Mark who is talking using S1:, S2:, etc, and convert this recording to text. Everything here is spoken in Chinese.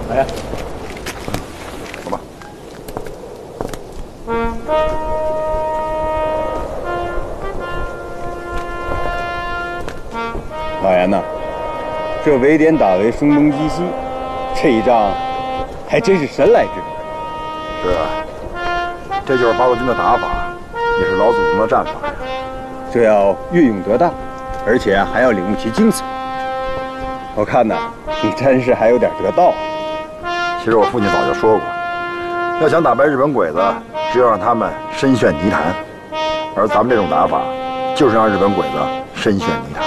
S1: 来呀，
S2: 走吧。
S1: 老严呐，这围点打为声东击西，这一仗还真是神来之笔。
S2: 是啊，这就是八路军的打法，也是老祖宗的战法呀。
S1: 这要运用得当，而且还要领悟其精髓。我看呐，你真是还有点得道。
S2: 其实我父亲早就说过，要想打败日本鬼子，只有让他们身陷泥潭，而咱们这种打法，就是让日本鬼子身陷泥潭。